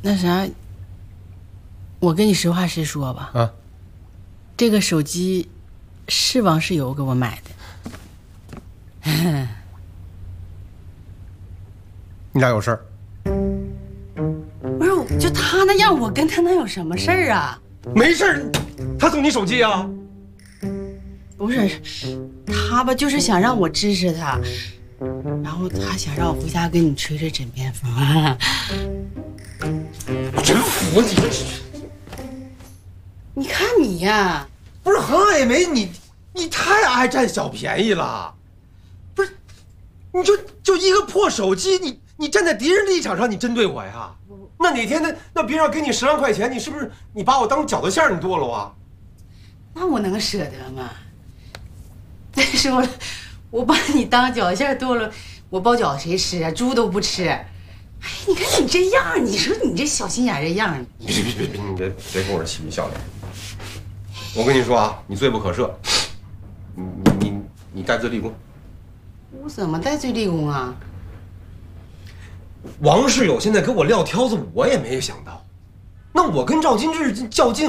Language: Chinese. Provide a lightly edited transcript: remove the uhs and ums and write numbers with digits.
那啥，我跟你实话实说吧。 啊， 这个手机是王世友给我买的。 你俩有事儿？ 不是，就他那样，我跟他能有什么事儿啊？ 没事儿，他送你手机啊？ 不是，他吧，就是想让我支持他，然后他想让我回家跟你吹吹枕边风。 真服你！ 你看你呀， 不是何爱梅，你太爱占小便宜了。不是，你就一个破手机，你站在敌人立场上，你针对我呀？那哪天那别人要给你10万块钱，你是不是你把我当饺子馅儿你剁了啊？ 那我能舍得吗？再说了，我把你当饺子馅儿剁了，我包饺子谁吃啊？猪都不吃。哎，你看你这样，你说你这小心眼这样， 别，你别跟我嬉皮笑脸。我跟你说啊，你罪不可赦。你戴罪立功。 我怎么戴罪立功啊？ 王世友现在给我撂挑子，我也没想到。那我跟赵金志较劲。